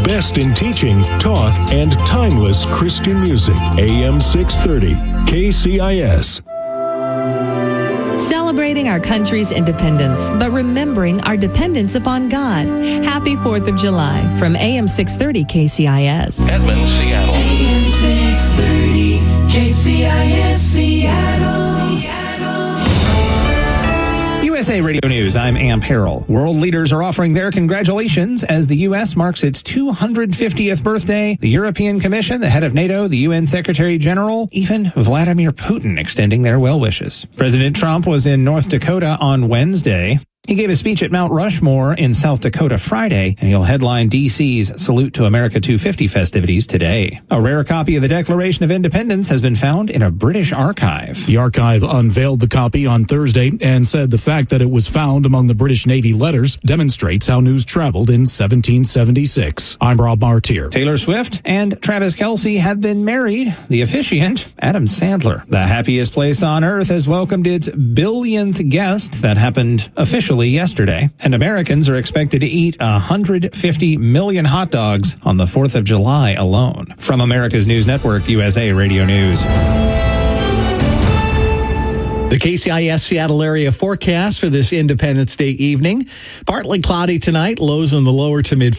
best in teaching, talk, and timeless Christian music. AM 630, KCIS. Celebrating our country's independence, but remembering our dependence upon God. Happy 4th of July from AM 630 KCIS. Edmond, Seattle. AM 630 KCIS, Seattle. USA Radio News, I'm Amp Harrell. World leaders are offering their congratulations as the U.S. marks its 250th birthday. The European Commission, the head of NATO, the UN Secretary General, even Vladimir Putin extending their well wishes. President Trump was in North Dakota on Wednesday. He gave a speech at Mount Rushmore in South Dakota Friday, and he'll headline D.C.'s Salute to America 250 festivities today. A rare copy of the Declaration of Independence has been found in a British archive. The archive unveiled the copy on Thursday and said the fact that it was found among the British Navy letters demonstrates how news traveled in 1776. I'm Rob Martier. Taylor Swift and Travis Kelce have been married. The officiant, Adam Sandler. The happiest place on earth has welcomed its billionth guest. That happened officially yesterday, and Americans are expected to eat 150 million hot dogs on the 4th of July alone. From America's News Network, USA Radio News. The KCIS Seattle area forecast for this Independence Day evening. Partly cloudy tonight, lows in the lower to mid